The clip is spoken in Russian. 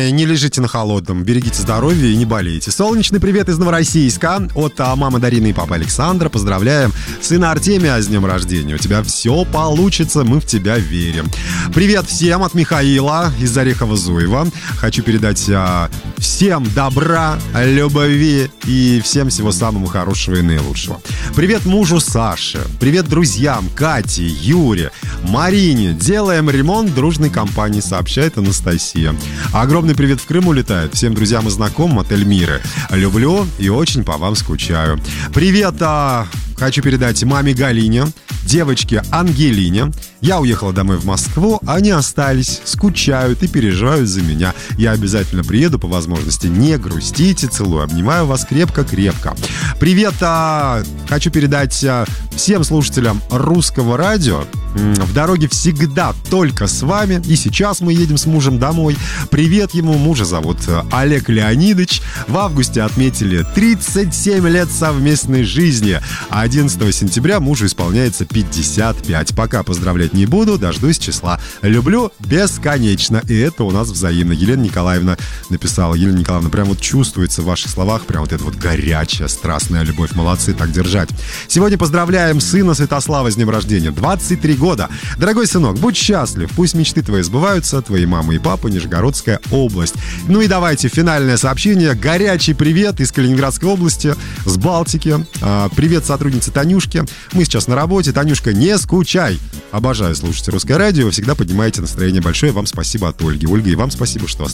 Не лежите на холодном, берегите здоровье и не болейте. Солнечный привет из Новороссийска от мамы Дарины и папы Александра. Поздравляем сына Артемия с днем рождения. У тебя все получится, мы в тебя верим. Привет всем от Михаила из Орехово-Зуева. Хочу передать всем добра, любви и всем всего самого хорошего и наилучшего. Привет мужу Саше. Привет друзьям Кате, Юре, Марине. Делаем ремонт дружной компании, сообщает Анастасия. Огромный привет в Крым улетает всем друзьям и знакомым от Эльмиры. Люблю и очень по вам скучаю. Привет, хочу передать маме Галине, девочке Ангелине. Я уехала домой в Москву, они остались, скучают и переживают за меня. Я обязательно приеду по возможности. Не грустите, целую, обнимаю вас крепко-крепко. Привет, хочу передать всем слушателям Русского радио. В дороге всегда только с вами. И сейчас мы едем с мужем домой. Привет ему. Мужа зовут Олег Леонидович. В августе отметили 37 лет совместной жизни. 11 сентября мужу исполняется 55. Пока поздравлять не буду, дождусь числа. Люблю бесконечно. И это у нас взаимно. Елена Николаевна написала. Елена Николаевна, прям вот чувствуется в ваших словах прям вот эта вот горячая, страстная любовь. Молодцы, так держать. Сегодня поздравляем сына Святослава с днем рождения. 23 года. Дорогой сынок, будь счастлив, пусть мечты твои сбываются, твои мамы и папа, Нижегородская область. Ну и давайте финальное сообщение. Горячий привет из Калининградской области, с Балтики. Привет сотруднице Танюшке. Мы сейчас на работе. Танюшка, не скучай. Обожаю слушать Русское радио. Вы всегда поднимаете настроение. Большое вам спасибо от Ольги. Ольга, и вам спасибо, что